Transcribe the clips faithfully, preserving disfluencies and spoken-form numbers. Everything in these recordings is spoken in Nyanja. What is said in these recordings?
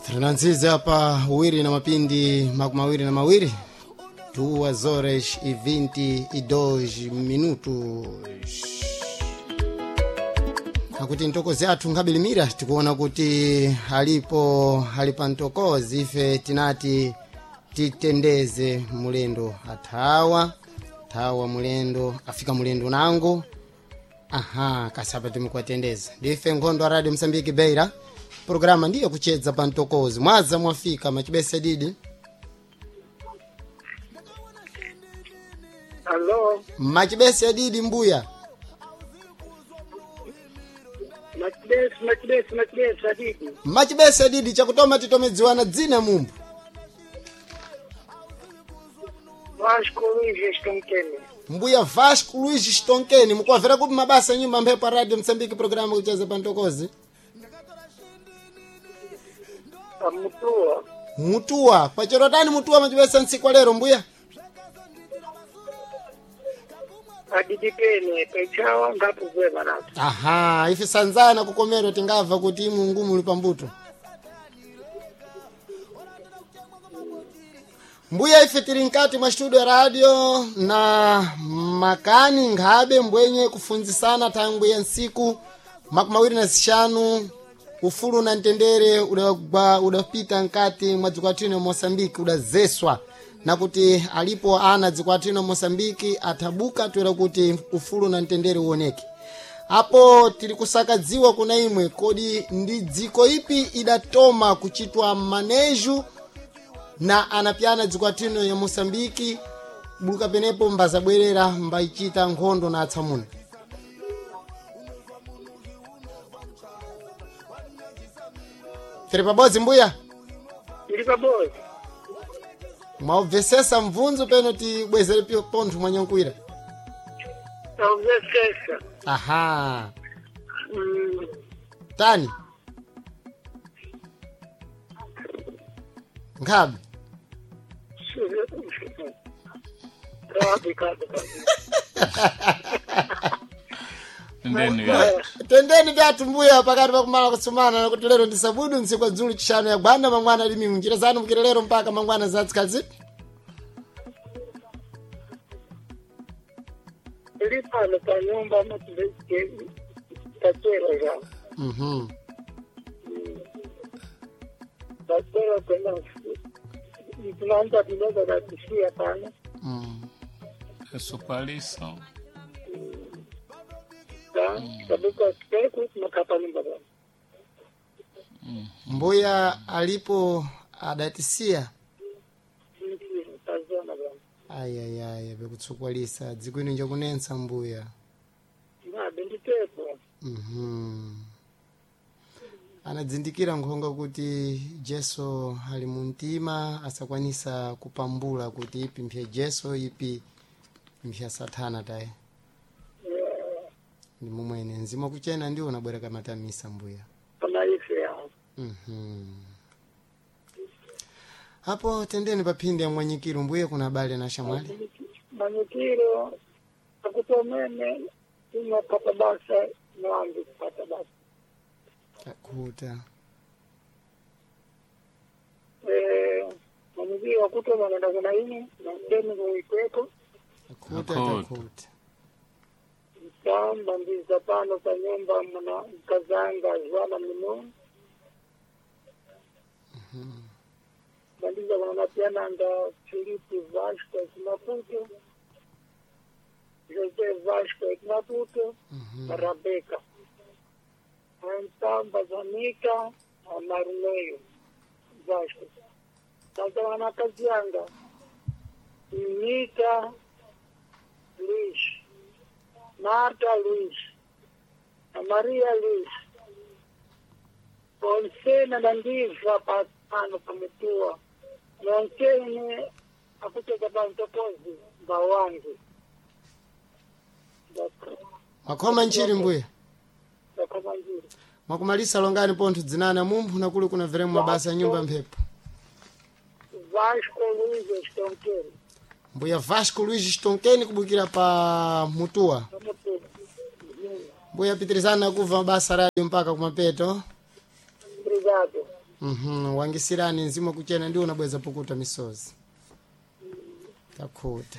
Tunanziza hapa uwiri na mapindi makumawiri na mawiri duas horas e vinte e dois minutos. Akuti ntokozi athu ngabilimira tikuona kuti alipo halipa ntokozi ife tinati titendeze mulendo athawa thawa mulendo afika mulendo nango aha kasaba timikwatendeza ndife nkhondo a Radio Msambiki Beira. Programa ndiyo kuchedza pa ntokozi mwaza mwafika machibese didi. Hello. Machibese didi mbuya. Machibese machibese machibese didi. Machibese didi chakutoma titomedziwana dzina mumbu. Vasco Luiz Stonkeni. Mbuya Vasco Luiz Stonkeni mukwavera kuti mabasa nyumba mphepo a Radio Msambiki programa kucheza pa ntokozi. Mutua. Mutua. Pachero tani mutua machibese nsikwa lero mbuya? Adidipeni pechawa ngapo zwe barato. Aha, ife sanzana kukomero tingava kuti imu ngumu uli pambuto. Mbuya ife tirinkati mwa studio radio na makani ngabe mbwenye kufunzisana tangu ya nsiku makumawiri na zishanu ufulu na ntendere udagba udapita nkati mwa dzikwatino Mosambiki udazeswa na kuti alipo ana dzikwatino Mosambiki atabuka tuwera kuti ufulu na ntendere uoneke. Hapo tilikusakadziwa kuna imwe kodi ndi dziko ipi idatoma kuchitwa maneju na anapiana dzikwatino ya Mosambiki buluka penepo mbaza bwerera mbaichita nkhondo na atsamuna. Tiri pabozi mbuya? Tiri pabozi. Mwauvesesa mvunzu peno ti bwezere pio ponthu mwanyankuira? Mwauvesesa. Aha. Mm. Tani? Ngabi? Rabi kabe kabe. Tendeni gatu. Tendeni gatu mbuya pakati pakumala kusumana na kuti lero ndisabudu nsikwa dzulu chishano ya bwana mangwana limi munjira zanu mukire lero mpaka mangwana zatsikazi. Ilipano pa nyumba mutibeke tatero ya. Mhm. Tatero kwenda tunaanza kidogo na kishia pana. Mm. Eso palisa. Da, sabuka siku makapa nyumba bwana. Mbuya alipo adatisia. Ndio tazama bwana. Ayayaya bekutsukwalisa dzikwini nje kunensa mbuya. Na benditepo. Mhm. Anadzindikira nkhonga kuti Jesu ali muntima asakwanisa kupambula kuti ipi mpya Jesu ipi mpya Satana taye. Ni mumwene nzima kuchena ndio unabwera kama tamisa mbuya. Kama hivi ya. Mhm. Hapo tendeni papindi ya Mwanyikiro mbuya kuna habari na shamwali. Mwanyikiro akutomene ina pata basa nangi pata basa. Takuta. Eh, Mwanyikiro akutoma na kuna ini na ndeni kuikweko. Takuta Takuta. takuta. Samba ndiza pano kwa nyumba mna kazanga zwana mino. Mhm. Bandiza wanapiana anda Filipe Vasco Maputo. José Vasco Maputo. Mhm. Rebecca. Samba Zanika Marumeio Vasco. Sasa wanakazianga Nika Luis, Marta Luis, Maria Luis. Onsena nandiza patano pametua. Nonsene akuteka bantokozi bawangi. Makoma nchiri mbuya. Bakoma njiri. Makumalisa longani ponthu dzinana mumbu na kuli kuna veremu mabasa nyumba mphepo. Vasco Luiz Stonkeni. Mbuya Vasco Luiz Stonkeni kubukira pa Mutua. Mbuya pitirizana kuva mabasa radio mpaka kumapeto. Obrigado. Mhm, wangisirani nzimo kuchena ndio unabweza pukuta misozi. Takuta.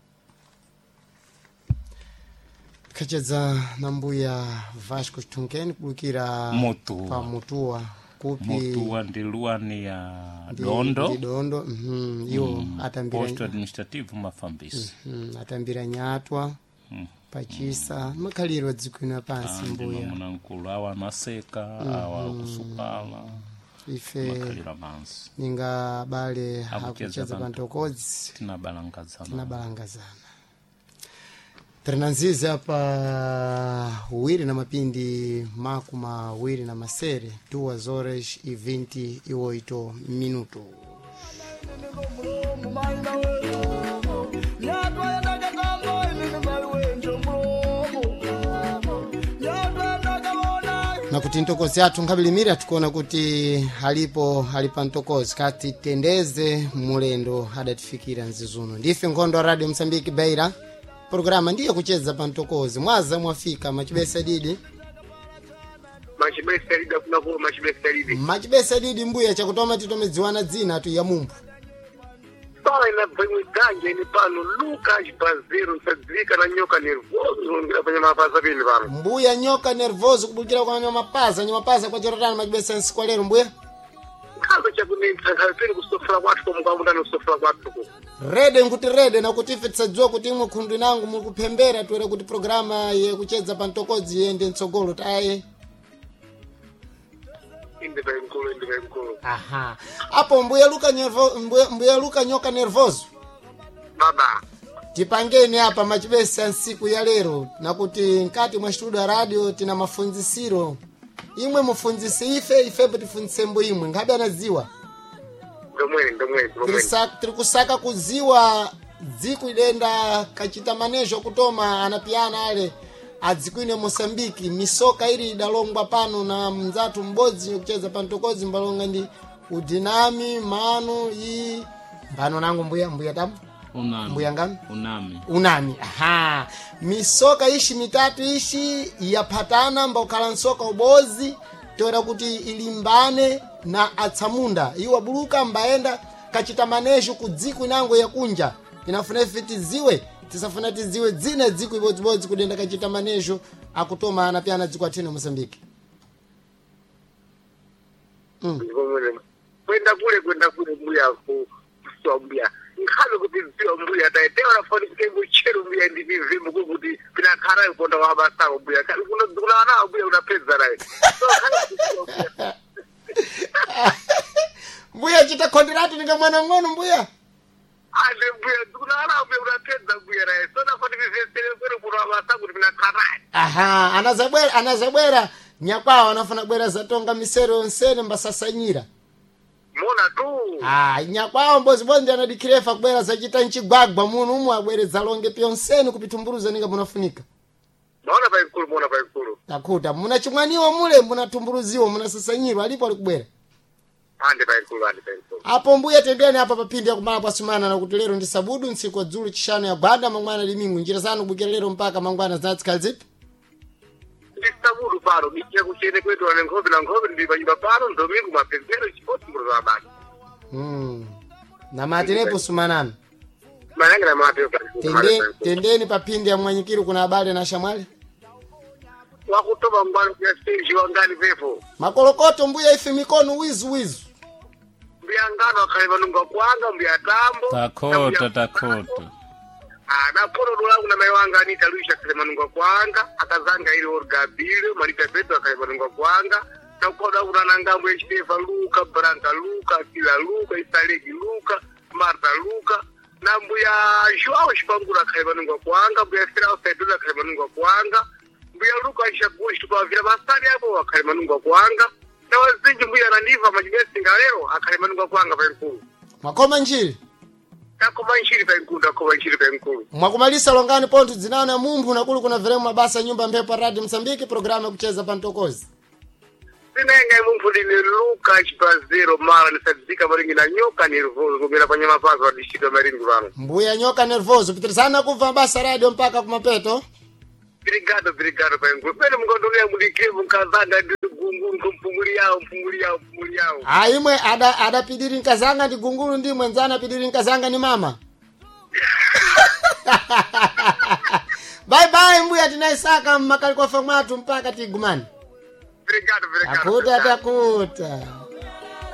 Kacheza nambuya Vasco Tungeni kubukira Mutua. pa Mutua. Kupi Mutua ndiluani ya Dondo. Ndi Dondo, mhm, yo mm. atambira. Posto administrativo Mafambisi. Mhm, atambira nyatwa. Mm. Pachisa, makaliro dzikwina pansi mbuya. Ndi muna nkulu awa maseka, mm. awa kusupala. Ife makaliro mansi. Ninga bale hakucheza pantokozi. Tina balangazana. Tina balangazana. Ternanzizi hapa uwiri na mapindi makuma uwiri na masere duas horas e vinte e oito minutos. Na kuti ntokozi yathu nkabilimiri atukuona kuti halipo halipa ntokozi kati tendeze mulendo adatifikira nzizuno. Ndife Nkhondo Radio Msambiki Beira. Programa ndiye kucheza pantokozi. Mwaza mwafika machibesa didi. Machibesa didi kuna kwa machibesa didi. Machibesa didi mbuya chakutoma titomeziwana dzina tu ya mumbu. Sala ina bwenye ganje ni pano Luka Jibaziro nsadzika na nyoka nervoso ngira panya mapaza pili pano. Mbuya nyoka nervoso kubukira kwa nyoka mapaza, nyoka mapaza kwa jorotani machibesa nsikwalero mbuya. Kazo chakunimta kalpeni kusofra kwatu kwa mkamu ndani kusofra kwatu kwa. Rede nkuti rede na kuti ife tisadzua kuti imwe khundu nangu mukupembera tuwere kuti programa ye kucheza pantokozi yende ntsogolo taye. Indi baimkulu, indi baimkulu. Aha. Apo mbuya luka nervo, mbuya, mbuya luka nyoka nervoso. Baba. Tipangeni hapa machibesa nsiku ya lero na kuti nkati mwa studio radio tina mafunzisiro. Imwe mufunzisi ife ifepo tifunzise mbu imwe ngabe anaziwa. Ndomwe, ndomwe, ndomwe. Tiri kusaka kuziwa dziku idenda kachita manejo kutoma anapiana ale adzikwine Mosambiki misoka ili idalongwa pano na mzatu mbodzi kucheza pantokozi mbalonga ndi udinami mano i pano nangu mbuya mbuya tamu Unami. mbuya ngami Unami. Unami. Aha. Misoka ishi mitatu ishi yapatana mbokala nsoka ubozi tora kuti ilimbane na atsamunda iwa buluka mbaenda kachita manejo kudziku inango ya kunja inafuna fiti ziwe tisafuna tiziwe dzina dziku ibodzibozi kudenda kachita manejo akutoma anapiana dziku atino Mosambiki. Mm. Kwenda kule kwenda kule mbuya kuswa mbuya. Nkalo kuti ziwa mbuya taitewa na foni kutengu chero mbuya ndi vimu kuti pina kara yukonda wabasa mbuya. Kuna kuna wana mbuya unapeza nae. So kala kusiwa mbuya. Mbuya chita kondiratu nika mwana ngono mbuya. Ande mbuya kuna wana mbuya unapeza mbuya nae. So na foni vizesele kwenu kuna wabasa kuti pina kara. Aha, anazabwera anazabwera nyakwawo anafuna bwera zatonga misero nsene mbasasanyira. Mona tu. Ah, nyakwawo mbozi bondi anadikirefa kubwera zachita nchigwagwa muno umwe abwereza longe pyonseni kupitumburuza ninga munafunika. Mona pa ikulu, mona pa ikulu. Takuta muna chimwaniwa mule muna tumburuziwa muna sasanyirwa alipo alikubwera. Ande pa ikulu, ande pa ikulu. Apo mbuya tembeni hapa papindi ya kumala pasumana na kuti lero ndi sabudu nsiku dzulu chishano ya gwanda mangwana limingu njira zanu kubukira lero mpaka mangwana zinatsikala zipi. Ndisabudu paro mikia kuchene kwetu wane nkhobi na nkhobi ndi banyumba paro ndomingu mapezero chipoti mburu za bani. Hmm. Na matinepo sumanana. Mananga na mapeo pa Tende, tendeni papindi ya mwanyikiru kuna habari na shamwale. Wakutoba mbano kia stage wangani pepo. Makolokoto mbuya ife mikono wizu wizu. Mbia ngano wakaliva nunga kuanga, mbia tambo. Takota, takota. Ah, na poro dolangu na maiwanga anita luisha kalima nunga kuanga. Akazanga ili orga bile, marita peto akaliva nunga kuanga. Na ukoda una ngambo ya Stefa Luka, Branka Luka, Kila Luka, Isalegi Luka, Marta Luka. Na mbuya Joao Shipangura akaliva nunga kuanga, mbuya Firao Saidula akaliva nunga kuanga. Mbuya Luka aisha kuhishi kwa vila basari hapo akaliva nunga kuanga. Na wazinji mbuya naniva majibesi ngalero akaliva nunga kuanga pa nkulu. Mwakoma njiri. Takoma nchiri pa nkulu, takoma nchiri pa nkulu. Mwakumalisa longani pontu zinao na mumbu na kulu kuna veremu mabasa nyumba mpepo Radio Msambiki programa kucheza pantokozi. Sinenga mumbu ni Luka Chipazero mara nisadzika maringi na nyoka nervoso kumira panya mapazo wa distrito maringi vano. Mbuya nyoka nervoso pitirisana kuva mabasa radio mpaka kumapeto. Brigado, brigado pa nkulu. Pene mkondolea mudike mkazanga gungulu kumpunguli yao mpunguli yao mpunguli yao aimwe ada adapidiri nkazanga ndi gungulu ndi mwenzana pidiri nkazanga ni mama. Bye bye mbuya tinaisaka mmakali kwa famatu mpaka tigumani. Obrigado, obrigado. Akuta atakuta.